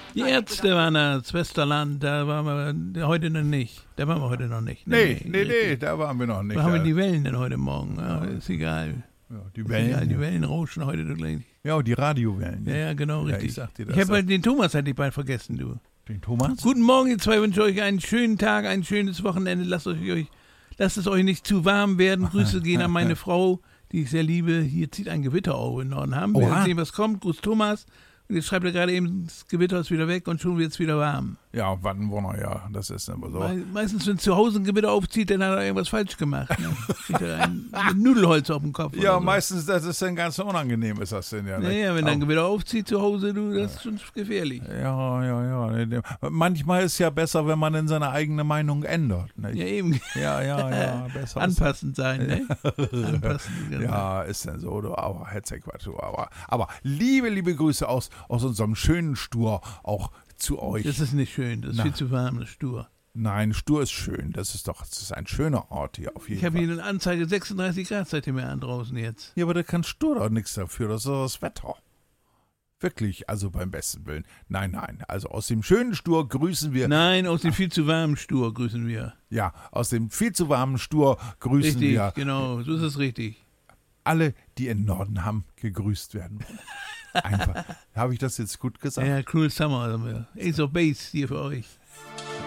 Die Ärzte waren das Westerland, da waren wir heute noch nicht. Da waren wir heute noch nicht. Nee, da waren wir noch nicht. Wo haben wir die Wellen denn heute Morgen? Ja, ist egal. Ja, die Wellen. Egal, die Wellen rauschen heute gleich. Ja, die Radiowellen. Ja, genau, richtig. Ich sag dir das. Ich habe den Thomas hatte ich bald vergessen, du. Den Thomas? Guten Morgen, ihr zwei, wünsche euch einen schönen Tag, ein schönes Wochenende. Lasst es euch nicht zu warm werden. Grüße gehen an meine Frau, die ich sehr liebe. Hier zieht ein Gewitter auf in Norden Hamburg. Wir sehen, was kommt. Gruß Thomas. Und jetzt schreibt er gerade eben, das Gewitter ist wieder weg und schon wird es wieder warm. Ja, Wattenwurner, ja, das ist aber so. Meistens, wenn zu Hause ein Gewitter aufzieht, dann hat er irgendwas falsch gemacht. Ne? Kriegt er ein Nudelholz auf dem Kopf. Ja, so. Meistens, das ist dann ganz unangenehm, ist das denn ja. Naja, wenn ein Gewitter aufzieht zu Hause, du, das ist schon gefährlich. Ja. Manchmal ist es ja besser, wenn man in seine eigene Meinung ändert. Nicht? Ja, eben. Ja, besser. Anpassend sein, ne? Anpassend. Genau. Ja, ist denn so, du, aber Hetzquatsch, aber liebe Grüße aus unserem schönen Stur auch zu euch. Das ist nicht schön, das ist viel zu warm, das Stur. Nein, Stur ist schön, das ist ein schöner Ort hier auf jeden Fall. Ich habe hier eine Anzeige 36 Grad seitdem an draußen jetzt. Ja, aber da kann Stur doch nichts dafür, das ist doch das Wetter. Wirklich, also beim besten Willen. Nein, also aus dem schönen Stur grüßen wir. Nein, aus dem viel zu warmen Stur grüßen wir. Ja, aus dem viel zu warmen Stur grüßen wir. Richtig, genau, so ist es richtig. Alle, die in Norden haben, gegrüßt werden wollen. Einfach. Habe ich das jetzt gut gesagt? Ja, Cruel Summer haben wir. Ace of Base hier für euch.